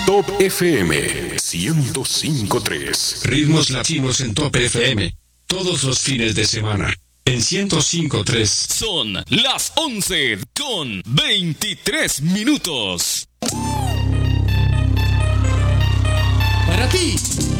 Top FM 105.3. Ritmos latinos en Top FM. Todos los fines de semana. En 105.3. Son las 11:23. Para ti,